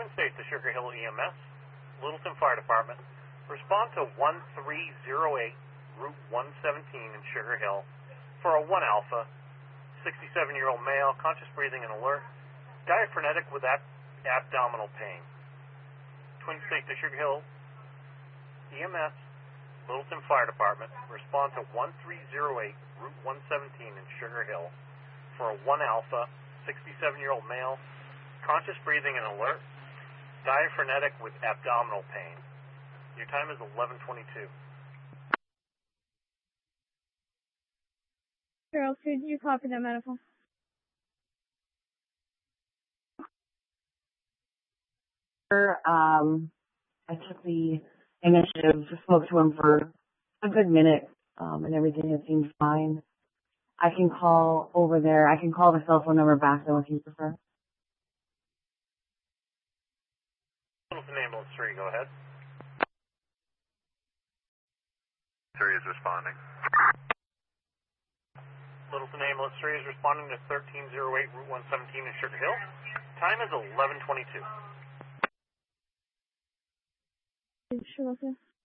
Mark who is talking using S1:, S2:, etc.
S1: Twin States to Sugar Hill EMS, Littleton Fire Department. Respond to 1308 Route 117 in Sugar Hill for a 1 Alpha, 67-year-old male, conscious breathing and alert, diaphoretic with abdominal pain. Twin States to Sugar Hill EMS, Littleton Fire Department. Respond to 1308 Route 117 in Sugar Hill for a 1 Alpha, 67-year-old male, conscious breathing and alert, diaphoretic with abdominal pain. Your time is 11:22.
S2: Girls, could you copy that medical?
S3: I took the initiative, spoke to him for a good minute, and everything has seemed fine. I can call over there. I can call the cell phone number back, though, if you prefer.
S1: Littleton Ambulance 3, go ahead.
S4: 3 is responding.
S1: Littleton Ambulance 3 is responding to 1308 Route 117 in Sugar Hill. Time is 11:22.
S2: Sure, okay.